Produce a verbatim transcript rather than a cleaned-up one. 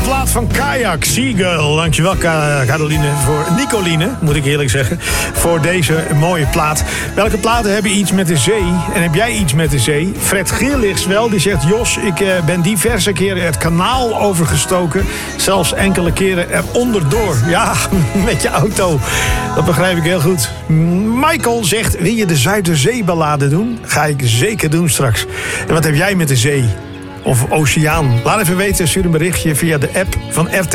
plaat van Kayak, Seagull. Dankjewel, Caroline, voor Nicoline, moet ik eerlijk zeggen, voor deze mooie plaat. Welke platen hebben iets met de zee? En heb jij iets met de zee? Fred Geerlichts wel, die zegt: Jos, ik uh, ben diverse keren het kanaal overgestoken. Zelfs enkele keren er onderdoor. Ja, met je auto. Dat begrijp ik heel goed. Michael zegt: wil je de Zuiderzeeballade doen? Ga ik zeker doen straks. En wat heb jij met de zee? Of oceaan? Laat even weten, stuur een berichtje via de app van R T